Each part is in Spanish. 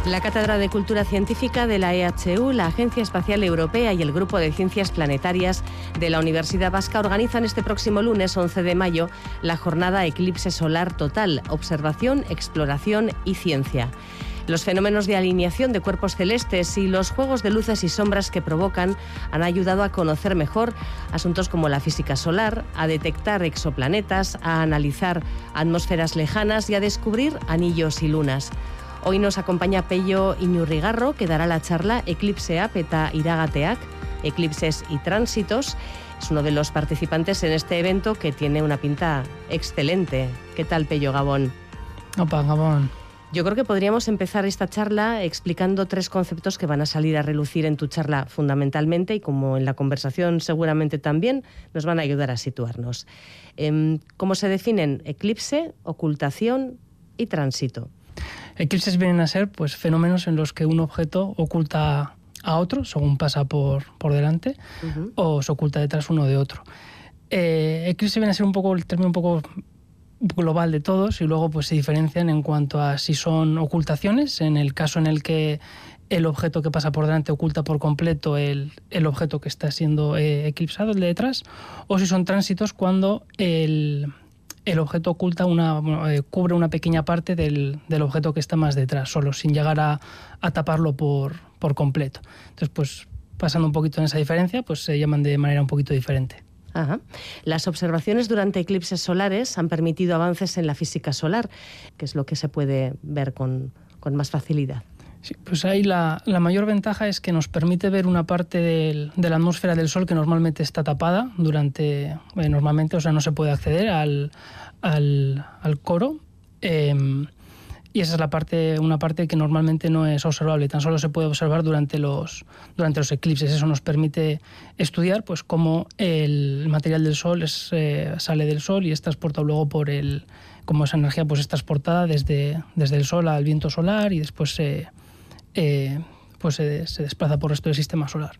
La Cátedra de Cultura Científica de la EHU, la Agencia Espacial Europea y el Grupo de Ciencias Planetarias de la Universidad Vasca organizan este próximo lunes 11 de mayo la jornada Eclipse Solar Total, Observación, Exploración y Ciencia. Los fenómenos de alineación de cuerpos celestes y los juegos de luces y sombras que provocan han ayudado a conocer mejor asuntos como la física solar, a detectar exoplanetas, a analizar atmósferas lejanas y a descubrir anillos y lunas. Hoy nos acompaña Pello Iñurrigarro, que dará la charla Eclipseak eta iragateak, eclipses y tránsitos. Es uno de los participantes en este evento que tiene una pinta excelente. ¿Qué tal, Pello? Gabón. Opa, Gabón. Yo creo que podríamos empezar esta charla explicando 3 conceptos que van a salir a relucir en tu charla fundamentalmente y como en la conversación seguramente también nos van a ayudar a situarnos. ¿Cómo se definen eclipse, ocultación y tránsito? Eclipses vienen a ser pues, fenómenos en los que un objeto oculta a otro según pasa por delante o se oculta detrás uno de otro. Eclipse viene a ser un poco el término un poco global de todos y luego pues se diferencian en cuanto a si son ocultaciones, en el caso en el que el objeto que pasa por delante oculta por completo el objeto que está siendo eclipsado, el de detrás, o si son tránsitos cuando el objeto oculta cubre una pequeña parte del objeto que está más detrás, solo sin llegar a taparlo por completo. Entonces, pues pasando un poquito en esa diferencia, pues se llaman de manera un poquito diferente. Ajá. Las observaciones durante eclipses solares han permitido avances en la física solar, que es lo que se puede ver con más facilidad. Sí, pues ahí la mayor ventaja es que nos permite ver una parte de la atmósfera del Sol que normalmente está tapada normalmente, o sea, no se puede acceder al coro. Y esa es una parte que normalmente no es observable, tan solo se puede observar durante los eclipses. Eso nos permite estudiar pues cómo el material del Sol sale del Sol y es transportado luego cómo esa energía pues es transportada desde el Sol al viento solar y después se desplaza por el resto del sistema solar.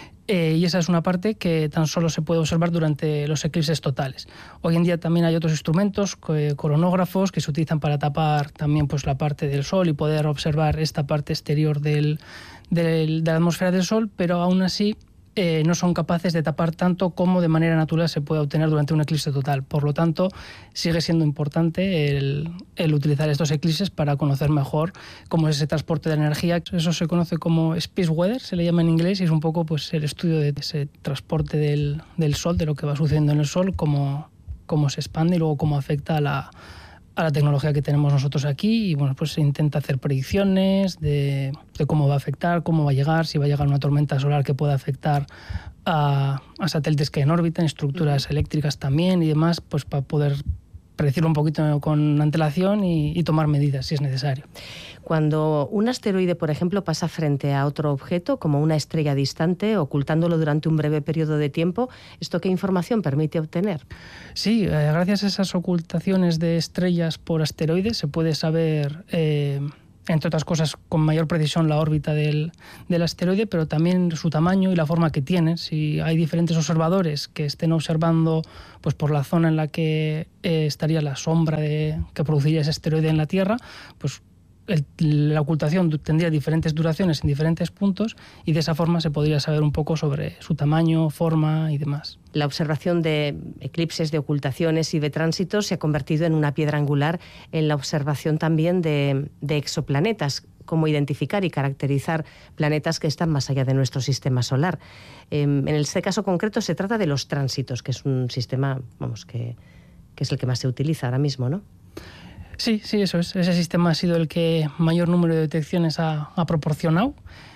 Y esa es una parte que tan solo se puede observar durante los eclipses totales. Hoy en día también hay otros instrumentos, coronógrafos, que se utilizan para tapar también pues, la parte del Sol y poder observar esta parte exterior de la atmósfera del Sol, pero aún así no son capaces de tapar tanto como de manera natural se puede obtener durante un eclipse total. Por lo tanto, sigue siendo importante el utilizar estos eclipses para conocer mejor cómo es ese transporte de energía. Eso se conoce como space weather, se le llama en inglés, y es un poco pues, el estudio de ese transporte del Sol, de lo que va sucediendo en el Sol, cómo se expande y luego cómo afecta a la tecnología que tenemos nosotros aquí y bueno, pues se intenta hacer predicciones de cómo va a afectar, cómo va a llegar, si va a llegar una tormenta solar que pueda afectar a satélites que hay en órbita, en estructuras eléctricas también y demás, pues para poder predecirlo un poquito con antelación y tomar medidas si es necesario. Cuando un asteroide, por ejemplo, pasa frente a otro objeto, como una estrella distante, ocultándolo durante un breve periodo de tiempo, ¿esto qué información permite obtener? Sí, gracias a esas ocultaciones de estrellas por asteroides se puede saber, entre otras cosas, con mayor precisión la órbita del asteroide, pero también su tamaño y la forma que tiene. Si hay diferentes observadores que estén observando pues, por la zona en la que estaría la sombra que produciría ese asteroide en la Tierra, pues la ocultación tendría diferentes duraciones en diferentes puntos y de esa forma se podría saber un poco sobre su tamaño, forma y demás. La observación de eclipses, de ocultaciones y de tránsitos se ha convertido en una piedra angular en la observación también de exoplanetas, cómo identificar y caracterizar planetas que están más allá de nuestro sistema solar. En este caso concreto se trata de los tránsitos, que es un sistema que es el que más se utiliza ahora mismo, ¿no? Sí, eso es. Ese sistema ha sido el que mayor número de detecciones ha proporcionado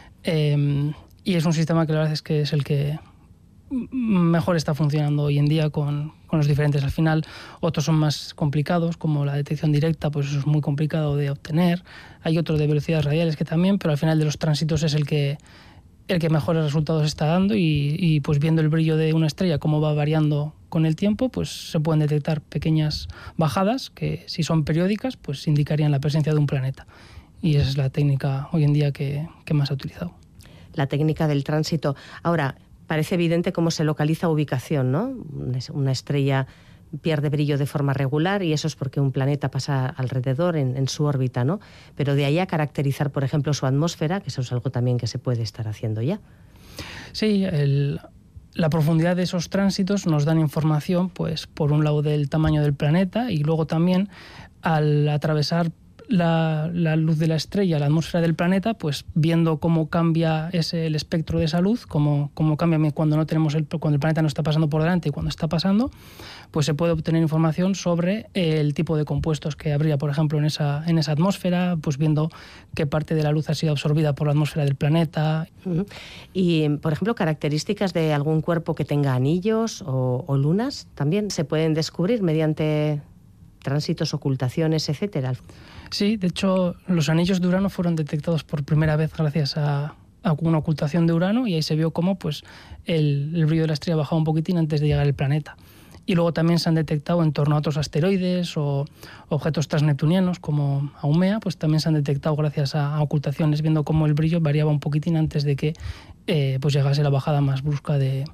y es un sistema que la verdad es que es el que mejor está funcionando hoy en día con los diferentes. Al final otros son más complicados, como la detección directa, pues eso es muy complicado de obtener. Hay otro de velocidades radiales que también, pero al final de los tránsitos es el que mejores resultados está dando y pues viendo el brillo de una estrella, cómo va variando con el tiempo, pues se pueden detectar pequeñas bajadas que si son periódicas, pues indicarían la presencia de un planeta. Y esa es la técnica hoy en día que más se ha utilizado. La técnica del tránsito. Ahora, parece evidente cómo se localiza ubicación, ¿no? Una estrella pierde brillo de forma regular y eso es porque un planeta pasa alrededor en su órbita, ¿no? Pero de ahí a caracterizar, por ejemplo, su atmósfera, que eso es algo también que se puede estar haciendo ya. Sí, la profundidad de esos tránsitos nos dan información, pues, por un lado del tamaño del planeta y luego también al atravesar la luz de la estrella, la atmósfera del planeta, pues viendo cómo cambia el espectro de esa luz, cómo cambia cuando cuando el planeta no está pasando por delante y cuando está pasando, pues se puede obtener información sobre el tipo de compuestos que habría, por ejemplo, en esa atmósfera, pues viendo qué parte de la luz ha sido absorbida por la atmósfera del planeta. Y, por ejemplo, características de algún cuerpo que tenga anillos o lunas también se pueden descubrir mediante tránsitos, ocultaciones, etcétera. Sí, de hecho, los anillos de Urano fueron detectados por primera vez gracias a una ocultación de Urano y ahí se vio cómo pues, el brillo de la estrella bajaba un poquitín antes de llegar al planeta. Y luego también se han detectado en torno a otros asteroides o objetos transneptunianos como Haumea, pues también se han detectado gracias a ocultaciones, viendo cómo el brillo variaba un poquitín antes de que pues llegase la bajada más brusca de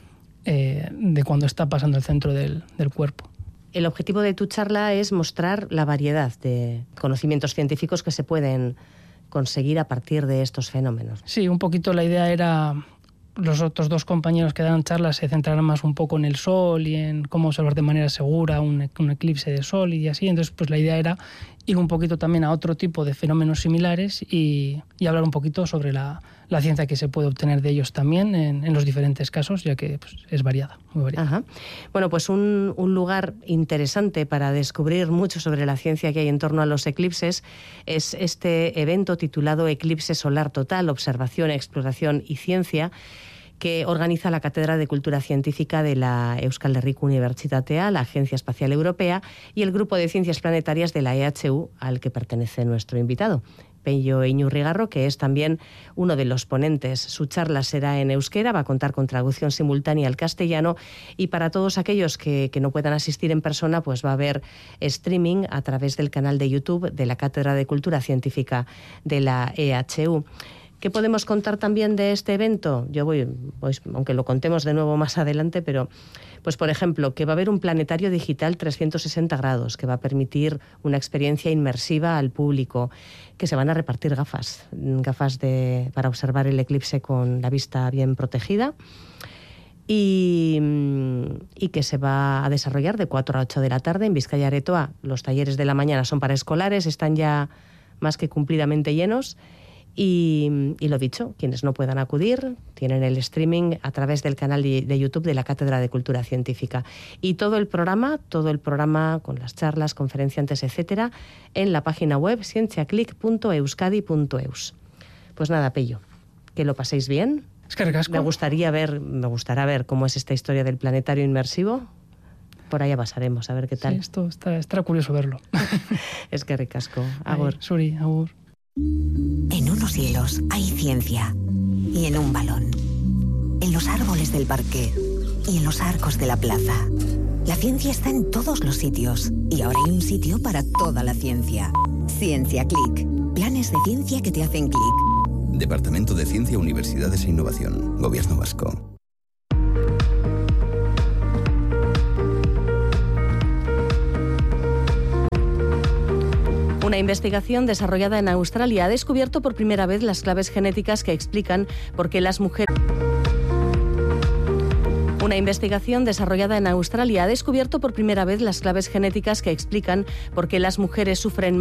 cuando está pasando el centro del cuerpo. El objetivo de tu charla es mostrar la variedad de conocimientos científicos que se pueden conseguir a partir de estos fenómenos. Sí, un poquito la idea era, los otros dos compañeros que dan charlas se centraron más un poco en el Sol y en cómo observar de manera segura un eclipse de Sol y así. Entonces, pues la idea era ir un poquito también a otro tipo de fenómenos similares y hablar un poquito sobre la ciencia que se puede obtener de ellos también en los diferentes casos, ya que pues, es variada, muy variada. Ajá. Bueno, pues un lugar interesante para descubrir mucho sobre la ciencia que hay en torno a los eclipses es este evento titulado Eclipse Solar Total, Observación, Exploración y Ciencia, que organiza la Cátedra de Cultura Científica de la Euskal Herriko Unibertsitatea, la Agencia Espacial Europea y el Grupo de Ciencias Planetarias de la EHU, al que pertenece nuestro invitado, Pello Iñurrigarro, que es también uno de los ponentes. Su charla será en euskera, va a contar con traducción simultánea al castellano y para todos aquellos que no puedan asistir en persona, pues va a haber streaming a través del canal de YouTube de la Cátedra de Cultura Científica de la EHU. ¿Qué podemos contar también de este evento? Yo voy, aunque lo contemos de nuevo más adelante, pero pues por ejemplo, que va a haber un planetario digital 360 grados que va a permitir una experiencia inmersiva al público, que se van a repartir gafas para observar el eclipse con la vista bien protegida y que se va a desarrollar de 4 a 8 de la tarde en Bizkaia Aretoa. Los talleres de la mañana son para escolares, están ya más que cumplidamente llenos. Y lo dicho, quienes no puedan acudir tienen el streaming a través del canal de YouTube de la Cátedra de Cultura Científica. Y todo el programa con las charlas, conferenciantes, etcétera, en la página web cienciaclick.euskadi.eus. Pues nada, Pello, que lo paséis bien. Es que recasco. Me gustará ver cómo es esta historia del planetario inmersivo. Por allá pasaremos, a ver qué tal. Sí, esto estará curioso verlo. Es que ricasco. Agur. Suri, agur. En unos hilos hay ciencia y en un balón, en los árboles del parque y en los arcos de la plaza. La ciencia está en todos los sitios y ahora hay un sitio para toda la ciencia. Ciencia Click. Planes de ciencia que te hacen clic. Departamento de Ciencia, Universidades e Innovación. Gobierno vasco. Una investigación desarrollada en Australia ha descubierto por primera vez las claves genéticas que explican por qué las mujeres... Una investigación desarrollada en Australia ha descubierto por primera vez las claves genéticas que explican por qué las mujeres sufren